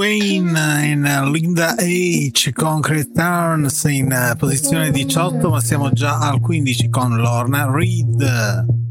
Wayne in Linda H. Concrete Turns in posizione 18, ma siamo già al 15 con Lorna Reed.